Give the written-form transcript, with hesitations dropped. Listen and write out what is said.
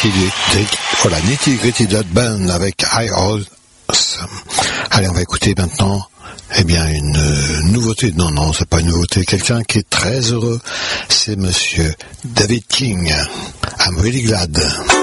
Nitty Gritty Dirt Band avec High Horse. Allez, on va écouter maintenant, une nouveauté. Non, c'est pas une nouveauté. Quelqu'un qui est très heureux, c'est monsieur David King. I'm really glad.